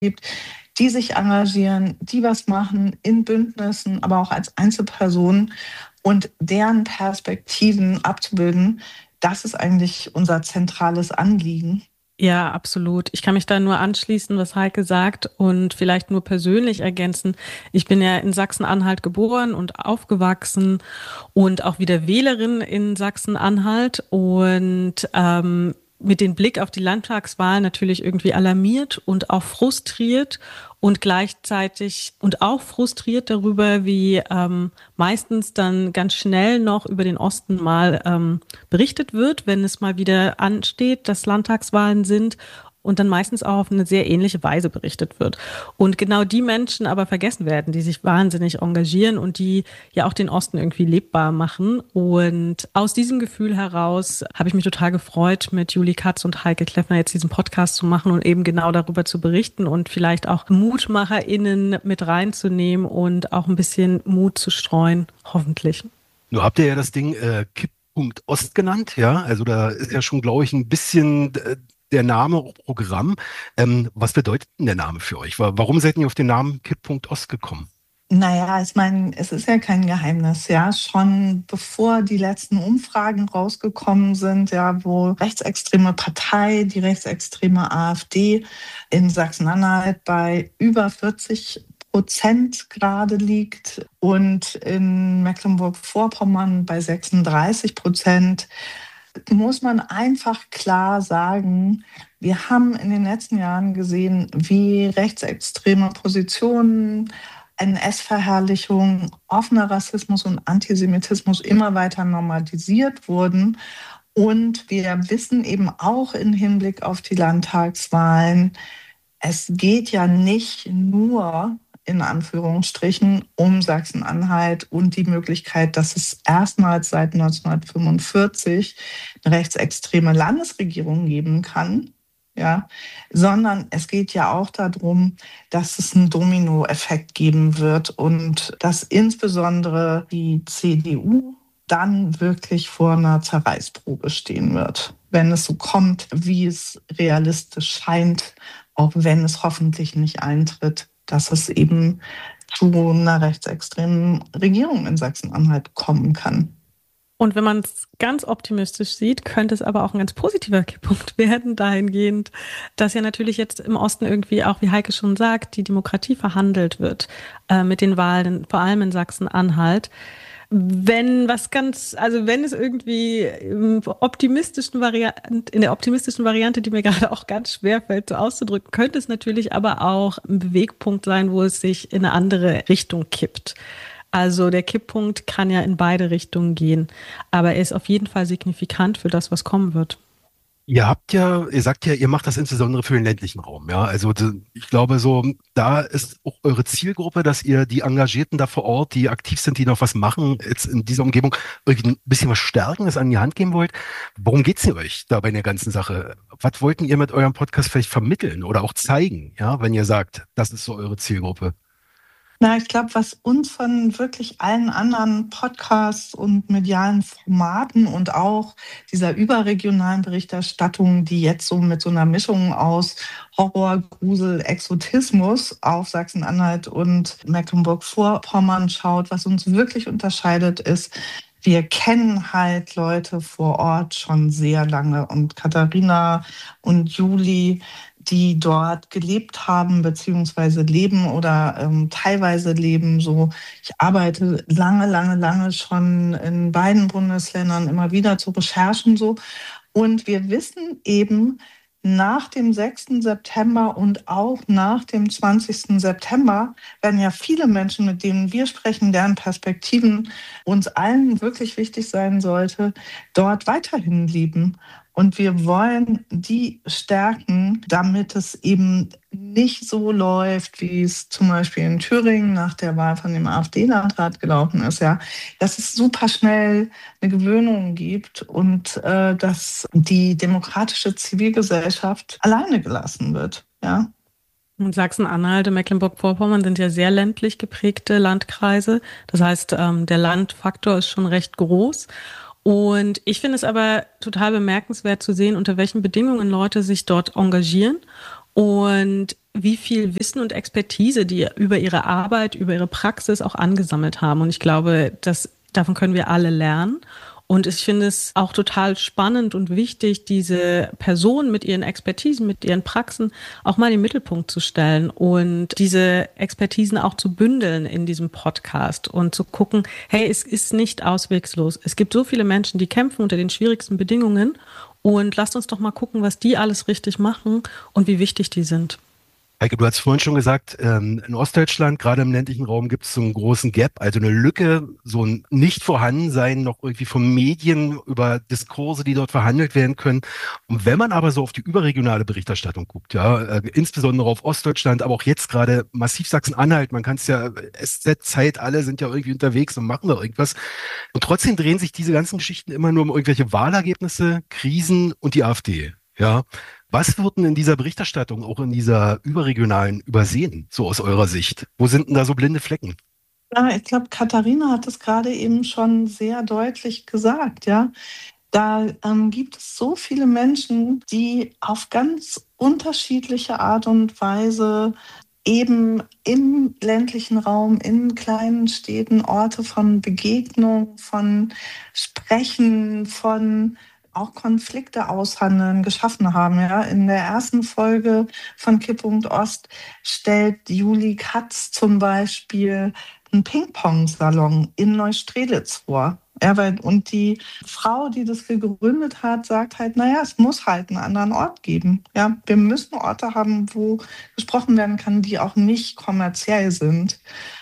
gibt, die sich engagieren, die was machen in Bündnissen, aber auch als Einzelpersonen und deren Perspektiven abzubilden. Das ist eigentlich unser zentrales Anliegen. Ja, absolut. Ich kann mich da nur anschließen, was Heike sagt und vielleicht nur persönlich ergänzen. Ich bin ja in Sachsen-Anhalt geboren und aufgewachsen und auch wieder Wählerin in Sachsen-Anhalt und mit dem Blick auf die Landtagswahl natürlich irgendwie alarmiert und auch frustriert und gleichzeitig und auch frustriert darüber, wie meistens dann ganz schnell noch über den Osten mal berichtet wird, wenn es mal wieder ansteht, dass Landtagswahlen sind und dann meistens auch auf eine sehr ähnliche Weise berichtet wird. Und genau die Menschen aber vergessen werden, die sich wahnsinnig engagieren und die ja auch den Osten irgendwie lebbar machen. Und aus diesem Gefühl heraus habe ich mich total gefreut, mit Julie Katz und Heike Kleffner jetzt diesen Podcast zu machen und eben genau darüber zu berichten und vielleicht auch MutmacherInnen mit reinzunehmen und auch ein bisschen Mut zu streuen, hoffentlich. Nur habt ihr ja das Ding Kipppunkt Ost genannt, ja? Also da ist ja schon, glaube ich, ein bisschen der Name Programm. Was bedeutet denn der Name für euch? Warum seid ihr auf den Namen Kipppunkt Ost gekommen? Naja, ich meine, es ist ja kein Geheimnis, ja. Schon bevor die letzten Umfragen rausgekommen sind, ja, wo rechtsextreme Partei, die rechtsextreme AfD in Sachsen-Anhalt bei über 40% gerade liegt und in Mecklenburg-Vorpommern bei 36%, muss man einfach klar sagen, wir haben in den letzten Jahren gesehen, wie rechtsextreme Positionen, NS-Verherrlichung, offener Rassismus und Antisemitismus immer weiter normalisiert wurden. Und wir wissen eben auch im Hinblick auf die Landtagswahlen, es geht ja nicht nur in Anführungsstrichen um Sachsen-Anhalt und die Möglichkeit, dass es erstmals seit 1945 eine rechtsextreme Landesregierung geben kann, ja, sondern es geht ja auch darum, dass es einen Dominoeffekt geben wird und dass insbesondere die CDU dann wirklich vor einer Zerreißprobe stehen wird, wenn es so kommt, wie es realistisch scheint, auch wenn es hoffentlich nicht eintritt, dass es eben zu einer rechtsextremen Regierung in Sachsen-Anhalt kommen kann. Und wenn man es ganz optimistisch sieht, könnte es aber auch ein ganz positiver Kipppunkt werden, dahingehend, dass ja natürlich jetzt im Osten irgendwie auch, wie Heike schon sagt, die Demokratie verhandelt wird mit den Wahlen, vor allem in Sachsen-Anhalt. Wenn es irgendwie in der optimistischen Variante, die mir gerade auch ganz schwer fällt, so auszudrücken, könnte es natürlich aber auch ein Bewegpunkt sein, wo es sich in eine andere Richtung kippt. Also der Kipppunkt kann ja in beide Richtungen gehen, aber er ist auf jeden Fall signifikant für das, was kommen wird. Ihr sagt ja, ihr macht das insbesondere für den ländlichen Raum, ja. Also ich glaube so, da ist auch eure Zielgruppe, dass ihr die Engagierten da vor Ort, die aktiv sind, die noch was machen, jetzt in dieser Umgebung, irgendwie ein bisschen was stärken, das an die Hand geben wollt. Worum geht's denn euch da bei der ganzen Sache? Was wollten ihr mit eurem Podcast vielleicht vermitteln oder auch zeigen, ja, wenn ihr sagt, das ist so eure Zielgruppe? Na, ich glaube, was uns von wirklich allen anderen Podcasts und medialen Formaten und auch dieser überregionalen Berichterstattung, die jetzt so mit so einer Mischung aus Horror, Grusel, Exotismus auf Sachsen-Anhalt und Mecklenburg-Vorpommern schaut, was uns wirklich unterscheidet, ist, wir kennen halt Leute vor Ort schon sehr lange und Katharina und Juli, die dort gelebt haben, beziehungsweise leben oder teilweise leben. So, ich arbeite lange, lange, lange schon in beiden Bundesländern immer wieder zu Recherchen so. Und wir wissen eben, nach dem 6. September und auch nach dem 20. September werden ja viele Menschen, mit denen wir sprechen, deren Perspektiven uns allen wirklich wichtig sein sollte, dort weiterhin leben. Und wir wollen die stärken, damit es eben nicht so läuft, wie es zum Beispiel in Thüringen nach der Wahl von dem AfD-Landrat gelaufen ist, ja, dass es super schnell eine Gewöhnung gibt und dass die demokratische Zivilgesellschaft alleine gelassen wird, ja. Und Sachsen-Anhalt und Mecklenburg-Vorpommern sind ja sehr ländlich geprägte Landkreise. Das heißt, der Landfaktor ist schon recht groß. Und ich finde es aber total bemerkenswert zu sehen, unter welchen Bedingungen Leute sich dort engagieren. Und wie viel Wissen und Expertise die über ihre Arbeit, über ihre Praxis auch angesammelt haben. Und ich glaube, davon können wir alle lernen. Und ich finde es auch total spannend und wichtig, diese Personen mit ihren Expertisen, mit ihren Praxen auch mal in den Mittelpunkt zu stellen und diese Expertisen auch zu bündeln in diesem Podcast und zu gucken, hey, es ist nicht auswegslos. Es gibt so viele Menschen, die kämpfen unter den schwierigsten Bedingungen, und lasst uns doch mal gucken, was die alles richtig machen und wie wichtig die sind. Heike, du hast vorhin schon gesagt, in Ostdeutschland, gerade im ländlichen Raum, gibt es so einen großen Gap, also eine Lücke, so ein Nicht-Vorhandensein noch irgendwie von Medien über Diskurse, die dort verhandelt werden können. Und wenn man aber so auf die überregionale Berichterstattung guckt, ja, insbesondere auf Ostdeutschland, aber auch jetzt gerade massiv Sachsen-Anhalt, man kann es ja, SZ, Zeit, alle sind ja irgendwie unterwegs und machen da irgendwas. Und trotzdem drehen sich diese ganzen Geschichten immer nur um irgendwelche Wahlergebnisse, Krisen und die AfD. Ja, was wird denn in dieser Berichterstattung, auch in dieser überregionalen, übersehen, so aus eurer Sicht? Wo sind denn da so blinde Flecken? Ja, ich glaube, Katharina hat es gerade eben schon sehr deutlich gesagt, ja. Da gibt es so viele Menschen, die auf ganz unterschiedliche Art und Weise eben im ländlichen Raum, in kleinen Städten Orte von Begegnung, von Sprechen, von auch Konflikte aushandeln geschaffen haben. Ja. In der ersten Folge von Kipppunkt Ost stellt Julie Katz zum Beispiel einen Ping-Pong-Salon in Neustrelitz vor. Ja, und die Frau, die das gegründet hat, sagt halt, naja, es muss halt einen anderen Ort geben. Ja, wir müssen Orte haben, wo gesprochen werden kann, die auch nicht kommerziell sind.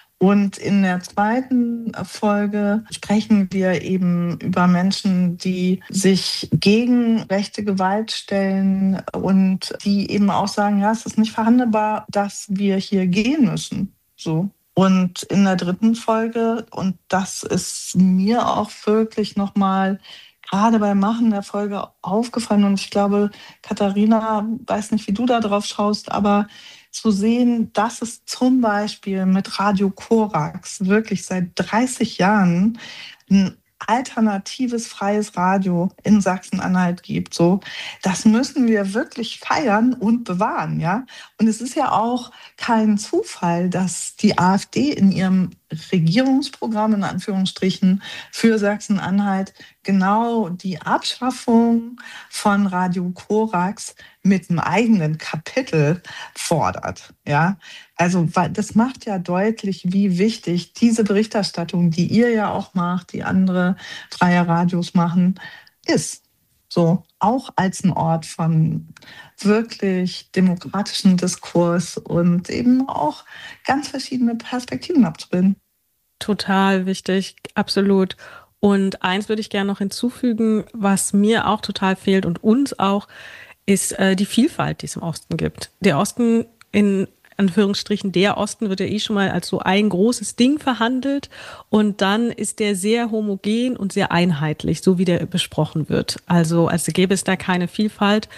Und in der zweiten Folge sprechen wir eben über Menschen, die sich gegen rechte Gewalt stellen und die eben auch sagen, ja, es ist nicht verhandelbar, dass wir hier gehen müssen. So. Und in der dritten Folge, und das ist mir auch wirklich nochmal gerade beim Machen der Folge aufgefallen, und ich glaube, Katharina, weiß nicht, wie du da drauf schaust, aber zu sehen, dass es zum Beispiel mit Radio Korax wirklich seit 30 Jahren ein alternatives freies Radio in Sachsen-Anhalt gibt. So, das müssen wir wirklich feiern und bewahren, ja. Und es ist ja auch kein Zufall, dass die AfD in ihrem Regierungsprogramm in Anführungsstrichen für Sachsen-Anhalt genau die Abschaffung von Radio Korax mit einem eigenen Kapitel fordert, ja. Also, weil das macht ja deutlich, wie wichtig diese Berichterstattung, die ihr ja auch macht, die andere freie Radios machen, ist. So, auch als ein Ort von wirklich demokratischen Diskurs und eben auch ganz verschiedene Perspektiven abzubilden. Total wichtig, absolut. Und eins würde ich gerne noch hinzufügen, was mir auch total fehlt und uns auch, ist die Vielfalt, die es im Osten gibt. Der Osten in Anführungsstrichen, der Osten wird ja eh schon mal als so ein großes Ding verhandelt, und dann ist der sehr homogen und sehr einheitlich, so wie der besprochen wird. Also als gäbe es da keine Vielfalt.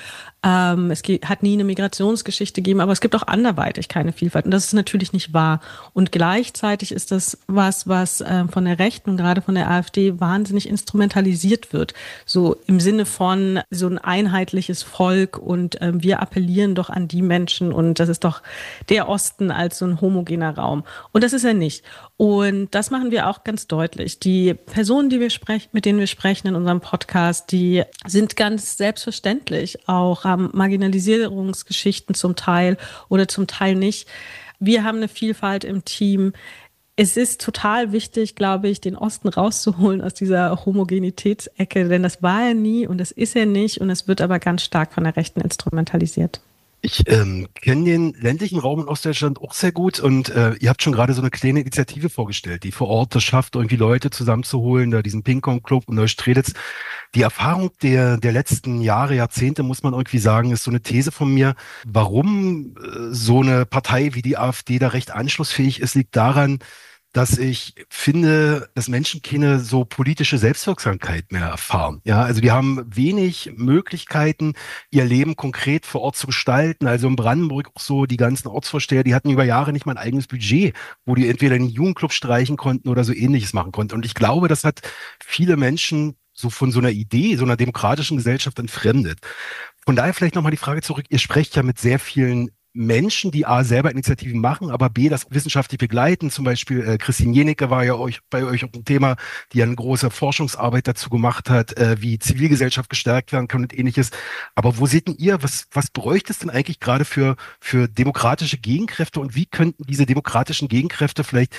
Hat nie eine Migrationsgeschichte gegeben, aber es gibt auch anderweitig keine Vielfalt. Und das ist natürlich nicht wahr. Und gleichzeitig ist das was von der Rechten und gerade von der AfD wahnsinnig instrumentalisiert wird. So im Sinne von so ein einheitliches Volk, und wir appellieren doch an die Menschen, und das ist doch der Osten als so ein homogener Raum. Und das ist er nicht. Und das machen wir auch ganz deutlich. Die Personen, mit denen wir sprechen in unserem Podcast, die sind ganz selbstverständlich auch, haben Marginalisierungsgeschichten zum Teil oder zum Teil nicht. Wir haben eine Vielfalt im Team. Es ist total wichtig, glaube ich, den Osten rauszuholen aus dieser Homogenitätsecke, denn das war er nie und das ist er nicht, und es wird aber ganz stark von der Rechten instrumentalisiert. Ich kenne den ländlichen Raum in Ostdeutschland auch sehr gut, und ihr habt schon gerade so eine kleine Initiative vorgestellt, die vor Ort das schafft, irgendwie Leute zusammenzuholen, da diesen Ping-Pong-Club in Neustrelitz. Die Erfahrung der letzten Jahre, Jahrzehnte, muss man irgendwie sagen, ist so eine These von mir. Warum so eine Partei wie die AfD da recht anschlussfähig ist, liegt daran, dass ich finde, dass Menschen keine so politische Selbstwirksamkeit mehr erfahren. Ja, also die haben wenig Möglichkeiten, ihr Leben konkret vor Ort zu gestalten. Also in Brandenburg auch so die ganzen Ortsvorsteher, die hatten über Jahre nicht mal ein eigenes Budget, wo die entweder einen Jugendclub streichen konnten oder so Ähnliches machen konnten. Und ich glaube, das hat viele Menschen so von so einer Idee, so einer demokratischen Gesellschaft entfremdet. Von daher vielleicht nochmal die Frage zurück. Ihr sprecht ja mit sehr vielen Menschen, die A, selber Initiativen machen, aber B, das wissenschaftlich begleiten. Zum Beispiel Christine Jenecke war ja bei euch auch ein Thema, die ja eine große Forschungsarbeit dazu gemacht hat, wie Zivilgesellschaft gestärkt werden kann und ähnliches. Aber wo seht denn ihr, was bräuchte es denn eigentlich gerade für demokratische Gegenkräfte und wie könnten diese demokratischen Gegenkräfte vielleicht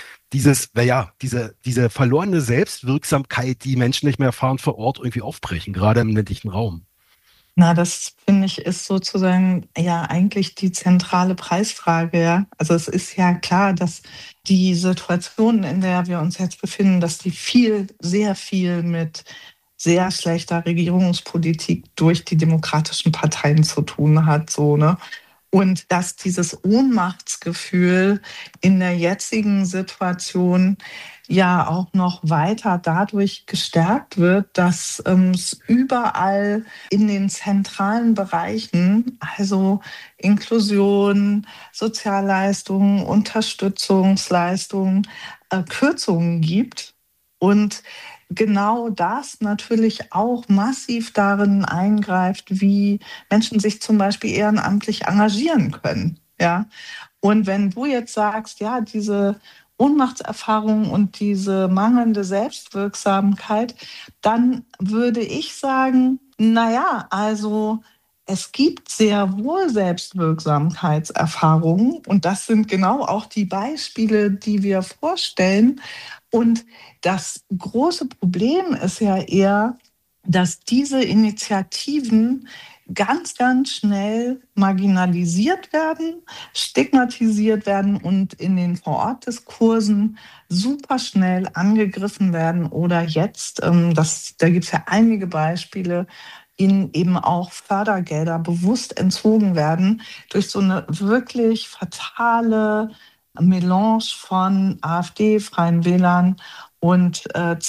diese verlorene Selbstwirksamkeit, die Menschen nicht mehr erfahren vor Ort, irgendwie aufbrechen, gerade im ländlichen Raum? Na, das finde ich ist sozusagen ja eigentlich die zentrale Preisfrage, ja. Also es ist ja klar, dass die Situation, in der wir uns jetzt befinden, dass die sehr viel mit sehr schlechter Regierungspolitik durch die demokratischen Parteien zu tun hat, so, ne? Und dass dieses Ohnmachtsgefühl in der jetzigen Situation ja auch noch weiter dadurch gestärkt wird, dass es überall in den zentralen Bereichen, also Inklusion, Sozialleistungen, Unterstützungsleistungen, Kürzungen gibt. Und genau das natürlich auch massiv darin eingreift, wie Menschen sich zum Beispiel ehrenamtlich engagieren können. Ja? Und wenn du jetzt sagst, ja, diese Ohnmachtserfahrung und diese mangelnde Selbstwirksamkeit, dann würde ich sagen, naja, also es gibt sehr wohl Selbstwirksamkeitserfahrungen und das sind genau auch die Beispiele, die wir vorstellen. Und das große Problem ist ja eher, dass diese Initiativen ganz, ganz schnell marginalisiert werden, stigmatisiert werden und in den Vorortdiskursen super schnell angegriffen werden oder jetzt, da gibt es ja einige Beispiele, ihnen eben auch Fördergelder bewusst entzogen werden durch so eine wirklich fatale Melange von AfD, Freien Wählern und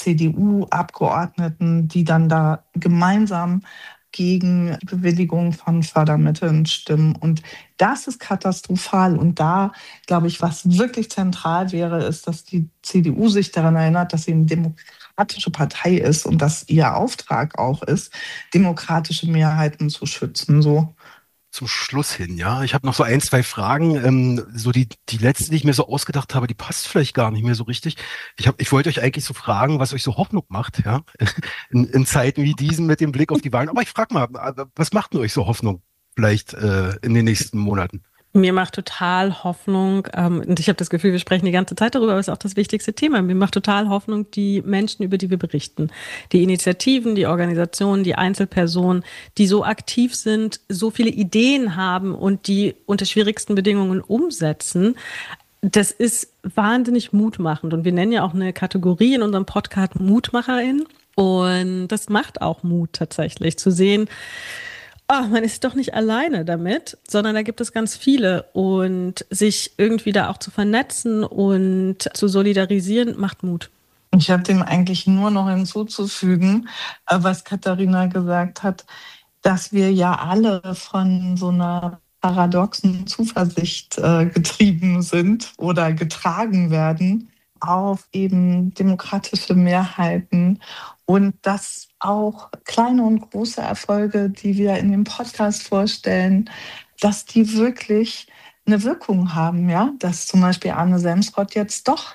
CDU-Abgeordneten, die dann da gemeinsam gegen die Bewilligung von Fördermitteln stimmen. Und das ist katastrophal. Und da, glaube ich, was wirklich zentral wäre, ist, dass die CDU sich daran erinnert, dass sie eine demokratische Partei ist und dass ihr Auftrag auch ist, demokratische Mehrheiten zu schützen. So. Zum Schluss hin, ja. Ich habe noch so ein, zwei Fragen. So die letzte, die ich mir so ausgedacht habe, die passt vielleicht gar nicht mehr so richtig. Ich wollte euch eigentlich so fragen, was euch so Hoffnung macht, ja, in Zeiten wie diesen mit dem Blick auf die Wahlen. Aber ich frage mal, was macht denn euch so Hoffnung vielleicht in den nächsten Monaten? Mir macht total Hoffnung, und ich habe das Gefühl, wir sprechen die ganze Zeit darüber, aber es ist auch das wichtigste Thema. Mir macht total Hoffnung die Menschen, über die wir berichten. Die Initiativen, die Organisationen, die Einzelpersonen, die so aktiv sind, so viele Ideen haben und die unter schwierigsten Bedingungen umsetzen. Das ist wahnsinnig mutmachend. Und wir nennen ja auch eine Kategorie in unserem Podcast MutmacherInnen. Und das macht auch Mut tatsächlich, zu sehen, man ist doch nicht alleine damit, sondern da gibt es ganz viele und sich irgendwie da auch zu vernetzen und zu solidarisieren, macht Mut. Ich habe dem eigentlich nur noch hinzuzufügen, was Katharina gesagt hat, dass wir ja alle von so einer paradoxen Zuversicht getrieben sind oder getragen werden auf eben demokratische Mehrheiten und dass auch kleine und große Erfolge, die wir in dem Podcast vorstellen, dass die wirklich eine Wirkung haben, ja, dass zum Beispiel Arne Semsrott jetzt doch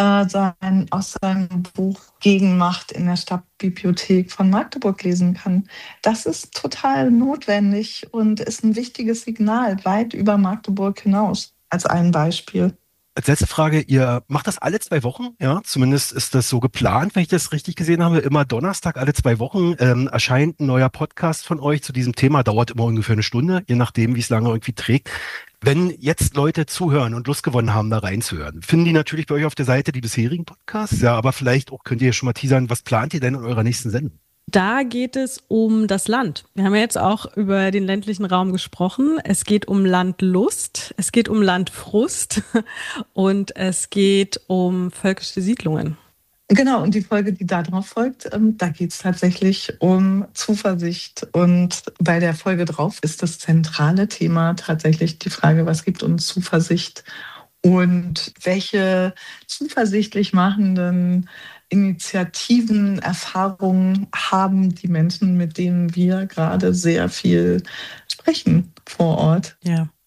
aus seinem Buch Gegenmacht in der Stadtbibliothek von Magdeburg lesen kann. Das ist total notwendig und ist ein wichtiges Signal weit über Magdeburg hinaus, als ein Beispiel. Als letzte Frage, ihr macht das alle 2 Wochen, ja? Zumindest ist das so geplant, wenn ich das richtig gesehen habe. Immer Donnerstag alle 2 Wochen erscheint ein neuer Podcast von euch zu diesem Thema. Dauert immer ungefähr eine Stunde, je nachdem, wie es lange irgendwie trägt. Wenn jetzt Leute zuhören und Lust gewonnen haben, da reinzuhören, finden die natürlich bei euch auf der Seite die bisherigen Podcasts. Ja, aber vielleicht auch könnt ihr schon mal teasern, was plant ihr denn in eurer nächsten Sendung? Da geht es um das Land. Wir haben ja jetzt auch über den ländlichen Raum gesprochen. Es geht um Landlust, es geht um Landfrust und es geht um völkische Siedlungen. Genau, und die Folge, die darauf folgt, da geht es tatsächlich um Zuversicht. Und bei der Folge drauf ist das zentrale Thema tatsächlich die Frage, was gibt uns Zuversicht und welche zuversichtlich machenden Initiativen, Erfahrungen haben die Menschen, mit denen wir gerade sehr viel sprechen vor Ort. Ja.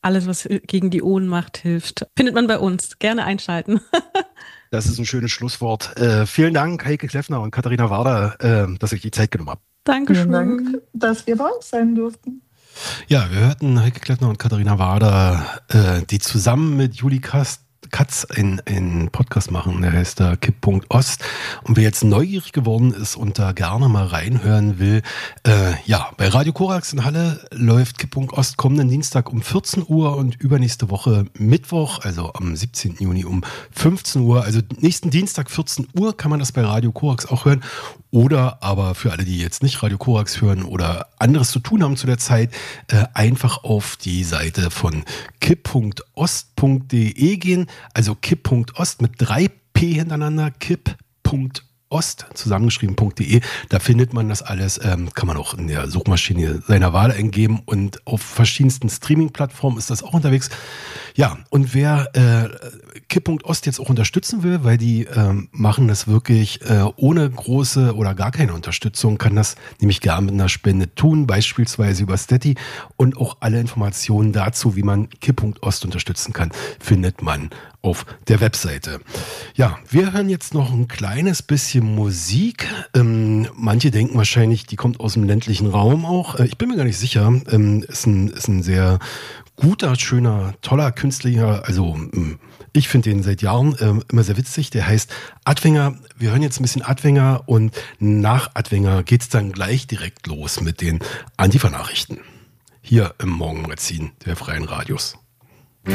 alles, was gegen die Ohnmacht hilft, findet man bei uns. Gerne einschalten. Das ist ein schönes Schlusswort. Vielen Dank, Heike Kleffner und Katharina Warder, dass ihr euch die Zeit genommen habt. Dankeschön. Vielen Dank, dass wir bei euch sein durften. Ja, wir hörten Heike Kleffner und Katharina Warder, die zusammen mit Juli Katz einen Podcast machen, der heißt da Kipp.ost. Und wer jetzt neugierig geworden ist und da gerne mal reinhören will, bei Radio Korax in Halle läuft Kipp.ost kommenden Dienstag um 14 Uhr und übernächste Woche Mittwoch, also am 17. Juni um 15 Uhr. Also nächsten Dienstag 14 Uhr kann man das bei Radio Korax auch hören. Oder aber für alle, die jetzt nicht Radio Korax hören oder anderes zu tun haben zu der Zeit, einfach auf die Seite von kipp.ost.de gehen. Also kipp.ost mit 3P hintereinander, kipp.ost zusammengeschrieben.de. Da findet man das alles, kann man auch in der Suchmaschine seiner Wahl eingeben und auf verschiedensten Streaming-Plattformen ist das auch unterwegs. Ja, und wer Kipp.ost jetzt auch unterstützen will, weil die machen das wirklich ohne große oder gar keine Unterstützung, kann das nämlich gerne mit einer Spende tun, beispielsweise über Steady, und auch alle Informationen dazu, wie man Kipp.ost unterstützen kann, findet man auf der Webseite. Ja, wir hören jetzt noch ein kleines bisschen Musik. Manche denken wahrscheinlich, die kommt aus dem ländlichen Raum auch. Ich bin mir gar nicht sicher. Ist ein sehr guter, schöner, toller Künstler. Also ich finde den seit Jahren immer sehr witzig. Der heißt Adwenger. Wir hören jetzt ein bisschen Adwenger und nach Adwenger geht's dann gleich direkt los mit den Antifa-Nachrichten. Hier im Morgenmagazin der Freien Radios.